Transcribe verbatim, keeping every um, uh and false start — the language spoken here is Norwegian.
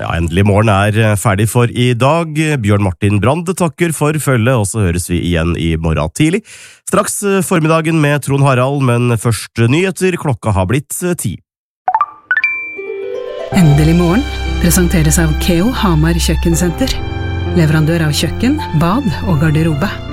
Ja, endelig morgen er ferdig for i dag. Bjørn Martin Brande takker for følget, og så høres vi igjen i morgen tidlig. Straks formiddagen med Trond Harald, men først nyheter. Klokka har blitt ti. Endelig morgen presenteres av Keo Hamar Kjøkkensenter. Leverandør av kjøkken, bad og garderobe.